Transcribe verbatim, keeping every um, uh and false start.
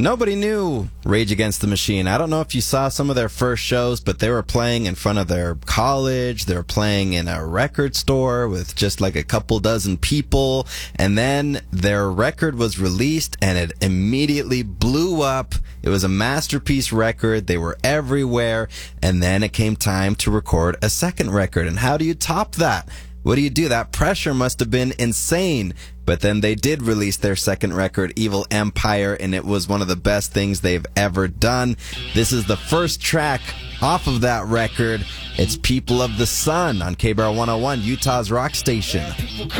Nobody knew Rage Against the Machine. I don't know if you saw some of their first shows, but they were playing in front of their college. They were playing in a record store with just like a couple dozen people. And then their record was released and it immediately blew up. It was a masterpiece record. They were everywhere. And then it came time to record a second record. And how do you top that? What do you do? That pressure must have been insane. But then they did release their second record, Evil Empire, and it was one of the best things they've ever done. This is the first track off of that record. It's People of the Sun on K B R one oh one, Utah's rock station.